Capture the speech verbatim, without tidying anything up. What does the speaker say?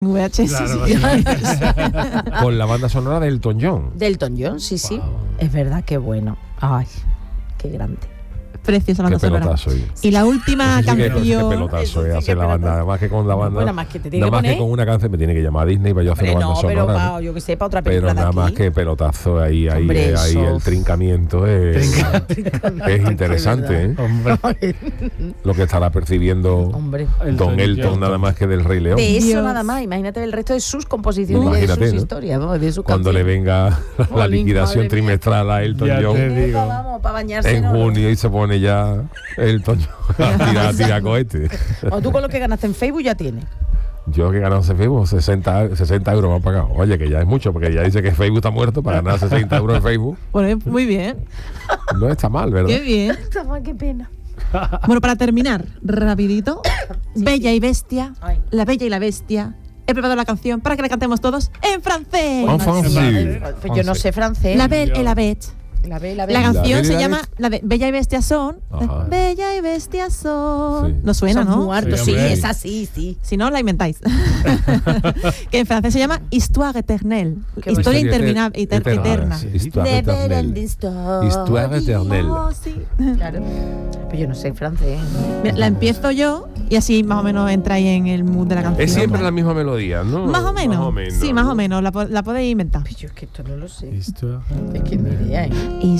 V H S. Claro, sí. Con la banda sonora de Elton John. Del Elton John, sí, sí. Wow. Es verdad, qué bueno. Ay, qué grande. Preciosa Qué banda sonora. pelotazo. Y Y la última sí que, qué canción. pelotazo Eso es sí, hacer qué la banda. pelotazo. Además que con la banda. Bueno, más que te tiene nada que más poner. que con una canción me tiene que llamar a Disney para yo hacer Hombre, la banda no, pero sonora. pa, ¿no? yo que sé, para otra Pero película nada de más aquí. que pelotazo ahí, ahí, Hombre, ahí eso. el trincamiento es, es interesante, ¿eh? Hombre, Lo que estará percibiendo Hombre. Don Elton nada más que del Rey León. De eso Dios. nada más, imagínate el resto de sus composiciones y de Imagínate, sus ¿no? historias, ¿no? De sus Cuando le canciones. venga la Jolín, liquidación madre mía. trimestral a Elton Ya John te digo. Venga, vamos, para bañarse. en ¿no? junio y se pone ya Elton John a tirar, a tirar cohetes. O tú con lo que ganaste en Facebook ya tienes. Yo que he ganado en Facebook sesenta, sesenta euros me han pagado. Oye, que ya es mucho, porque ya dice que Facebook está muerto para ganar sesenta euros en Facebook. Bueno, muy bien. No está mal, ¿verdad? Qué bien. Qué pena. Bueno, para terminar, rapidito. Bella y Bestia. Ay. La Bella y la Bestia. He preparado la canción para que la cantemos todos en francés. En francés. Eh, Pues yo no sé francés. La Belle et la Bête. La ve, la ve. La canción Bella y se la llama Bestia. la de Bella y Bestia son. Ajá. Bella y Bestia son. Sí. No suena, Son ¿no? muertos, Sí, sí, hombre. es así, sí. Si no, la inventáis. Que en francés se llama Histoire éternelle. Qué Historia bonito. interminable, iter- Eterna, eterna. sí. Histoire éternelle. Histoire éternelle. Oh, sí. Claro. Pero yo no sé francés. Mira, la empiezo yo y así más o menos entráis en el mood de la canción. Es siempre la misma melodía, ¿no? Más o menos. Sí, más ¿no? o menos. La, po- la podéis inventar. Pero yo es que esto no lo sé. Listo. Es que ni idea, ¿eh?